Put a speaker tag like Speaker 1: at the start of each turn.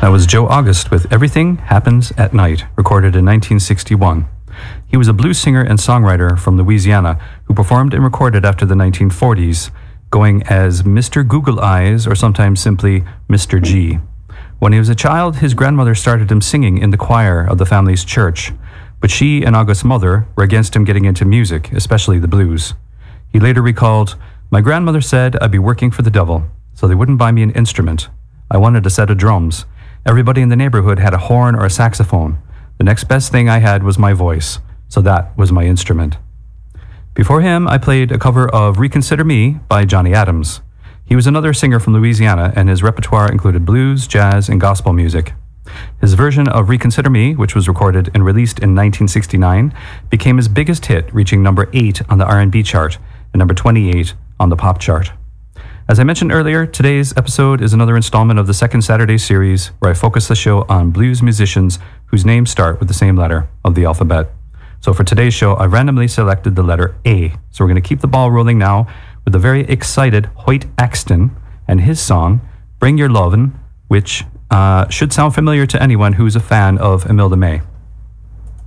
Speaker 1: That was Joe August with Everything Happens at Night, recorded in 1961. He was a blues singer and songwriter from Louisiana who performed and recorded after the 1940s, going as Mr. Google Eyes or sometimes simply Mr. G. When he was a child, his grandmother started him singing in the choir of the family's church, but she and August's mother were against him getting into music, especially the blues. He later recalled, "My grandmother said I'd be working for the devil, so they wouldn't buy me an instrument. I wanted a set of drums. Everybody in the neighborhood had a horn or a saxophone. The next best thing I had was my voice, so that was my instrument." Before him, I played a cover of Reconsider Me by Johnny Adams. He was another singer from Louisiana, and his repertoire included blues, jazz, and gospel music. His version of Reconsider Me, which was recorded and released in 1969, became his biggest hit, reaching number 8 on the R&B chart and number 28 on the pop chart. As I mentioned earlier, today's episode is another installment of the Second Saturday series where I focus the show on blues musicians whose names start with the same letter of the alphabet. So for today's show, I randomly selected the letter A. So we're going to keep the ball rolling now with the very excited Hoyt Axton and his song, Bring Your Lovin', which should sound familiar to anyone who's a fan of Imelda May.